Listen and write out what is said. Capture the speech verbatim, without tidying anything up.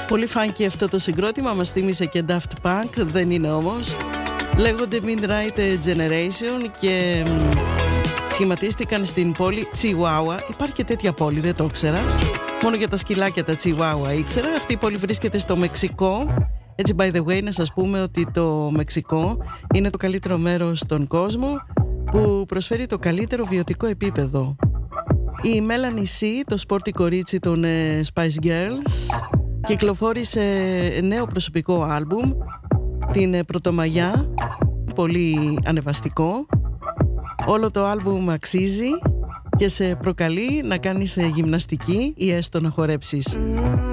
Πολύ funky αυτό το συγκρότημα, μας θύμισε και Daft Punk, δεν είναι όμως. Λέγονται Midnight Generation και σχηματίστηκαν στην πόλη Chihuahua. Υπάρχει και τέτοια πόλη, δεν το ήξερα. Μόνο για τα σκυλάκια τα Chihuahua ήξερα. Αυτή η πόλη βρίσκεται στο Μεξικό. Έτσι, by the way, να σας πούμε ότι το Μεξικό είναι το καλύτερο μέρος στον κόσμο που προσφέρει το καλύτερο βιωτικό επίπεδο. Η Melanie C, το σπόρτι κορίτσι των Spice Girls, κυκλοφόρησε νέο προσωπικό άλμπουμ την Πρωτομαγιά, πολύ ανεβαστικό. Όλο το άλμπουμ αξίζει και σε προκαλεί να κάνεις γυμναστική ή έστω να χορέψεις.